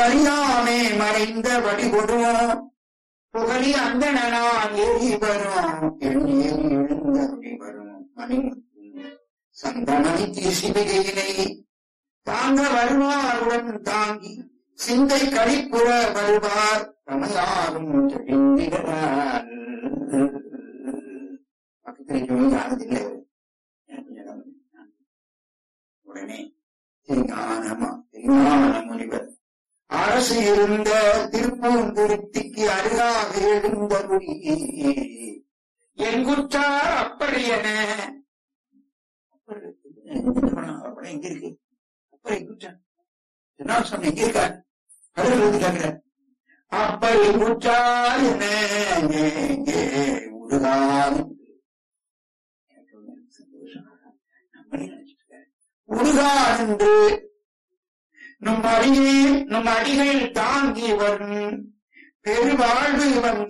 அறியாமே மறைந்த வடிகொடுவோம் புகழி அந்த நான் ஏறி வரும் எழுந்தருளி வரும் மணி சந்தமணி தீசிவிகையினை தாங்க வருவாருடன் தாங்கி சிந்தை கழிப்புற வருவார் தமையாரும் தெரிந்திடார். பக்கத்தில் யாரதில்லை. உடனே ஞான முனிவர் அரசு இருந்த திருப்பூந்துருத்திக்கு அருகாக எழுந்தருளி என் குற்றார் அப்படி என எங்க இருக்கு அப்படி குற்றம் என்ன சொன்ன எங்க இருக்கார் அது அப்படி குற்றார் என உருகாது உருகாது நம் அடிகள் தாங்கி வரும் பெருவாழ்வு